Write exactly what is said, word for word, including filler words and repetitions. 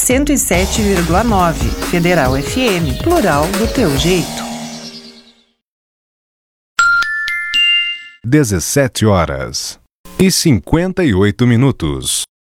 cento e sete vírgula nove. Federal F M, plural do teu jeito. dezessete horas e cinquenta e oito minutos.